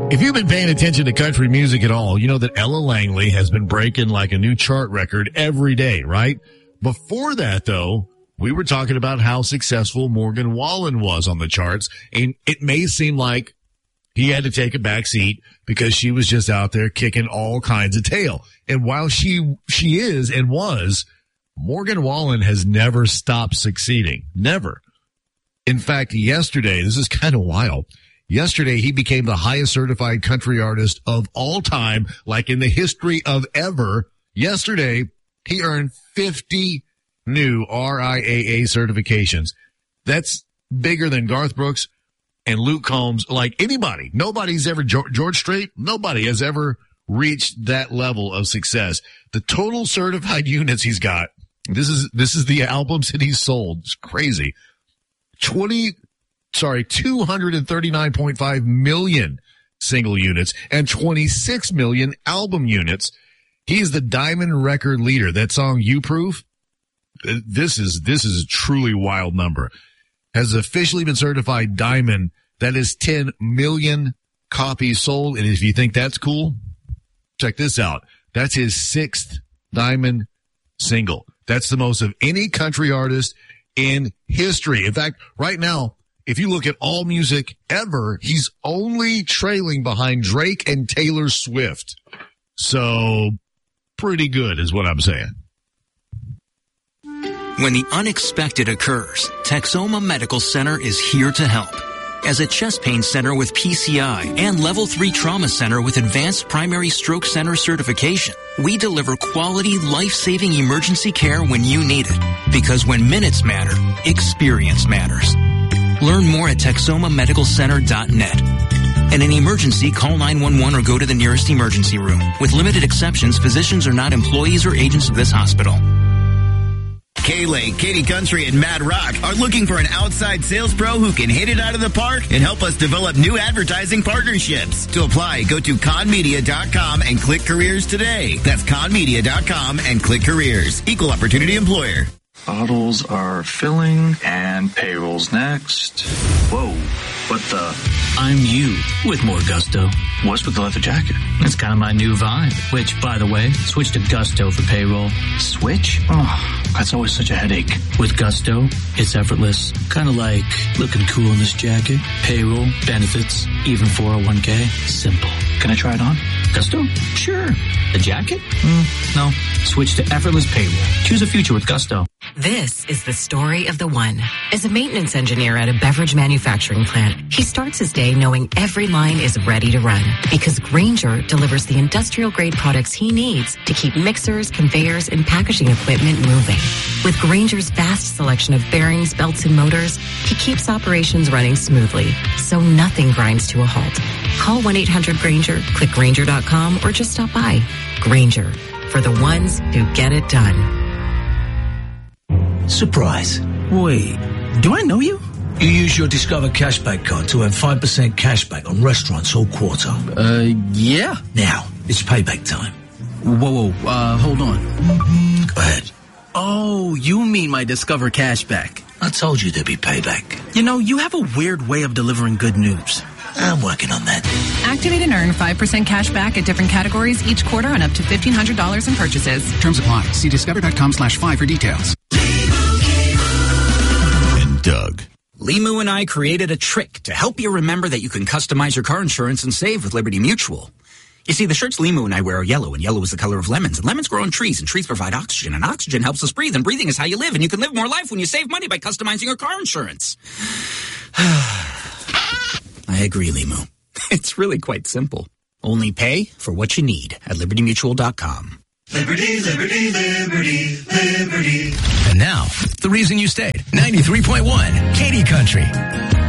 If you've been paying attention to country music at all, you know that Ella Langley has been breaking like a new chart record every day, right? Before that, though, we were talking about how successful Morgan Wallen was on the charts, and it may seem like he had to take a back seat because she was just out there kicking all kinds of tail. And while she is and was, Morgan Wallen has never stopped succeeding. Never. In fact, yesterday, this is kind of wild. Yesterday, he became the highest certified country artist of all time, like in the history of ever. Yesterday, he earned 50 new RIAA certifications. That's bigger than Garth Brooks and Luke Combs, like anybody. Nobody's ever, George Strait, nobody has ever reached that level of success. The total certified units he's got, this is the albums that he's sold. It's crazy. 239.5 million single units and 26 million album units. He's the diamond record leader. That song, You Proof, this is a truly wild number. Has officially been certified diamond. That is 10 million copies sold. And if you think that's cool, check this out. That's his 6th diamond single. That's the most of any country artist in history. In fact, right now, if you look at all music ever, he's only trailing behind Drake and Taylor Swift. So, pretty good is what I'm saying. When the unexpected occurs, Texoma Medical Center is here to help. As a chest pain center with PCI and Level 3 Trauma Center with Advanced Primary Stroke Center certification, we deliver quality, life-saving emergency care when you need it. Because when minutes matter, experience matters. Learn more at TexomaMedicalCenter.net. In an emergency, call 911 or go to the nearest emergency room. With limited exceptions, physicians are not employees or agents of this hospital. K-Lake, Katy Country, and Mad Rock are looking for an outside sales pro who can hit it out of the park and help us develop new advertising partnerships. To apply, go to conmedia.com and click careers today. That's conmedia.com and click careers. Equal opportunity employer. Bottles are filling and payroll's next. Whoa, what the? I'm you with more gusto. What's with the leather jacket? It's kind of my new vibe, which, by the way, switch to Gusto for payroll. Switch? Oh, that's always such a headache. With Gusto, it's effortless. Kind of like looking cool in this jacket, payroll, benefits, even 401k. Simple. Can I try it on? Gusto? Sure. The jacket? No. Switch to effortless payroll. Choose a future with Gusto. This is the story of the one. As a maintenance engineer at a beverage manufacturing plant, he starts his day knowing every line is ready to run because Grainger delivers the industrial-grade products he needs to keep mixers, conveyors, and packaging equipment moving. With Grainger's vast selection of bearings, belts, and motors, he keeps operations running smoothly, so nothing grinds to a halt. Call 1-800-GRAINGER, click Grainger.com, or just stop by. Grainger, for the ones who get it done. Surprise. Wait, do I know you? You use your Discover Cashback card to earn 5% cashback on restaurants all quarter. Yeah. Now, it's payback time. Whoa, hold on. Go ahead. Oh, you mean my Discover Cashback. I told you there'd be payback. You know, you have a weird way of delivering good news. I'm working on that. Activate and earn 5% cash back at different categories each quarter on up to $1,500 in purchases. Terms apply. See discover.com/5 for details. And Doug. Limu and I created a trick to help you remember that you can customize your car insurance and save with Liberty Mutual. You see, the shirts Limu and I wear are yellow, and yellow is the color of lemons, and lemons grow on trees, and trees provide oxygen, and oxygen helps us breathe, and breathing is how you live, and you can live more life when you save money by customizing your car insurance. I agree, Limu. It's really quite simple. Only pay for what you need at LibertyMutual.com. Liberty, liberty, liberty, liberty. And now, the reason you stayed. 93.1 Katy Country.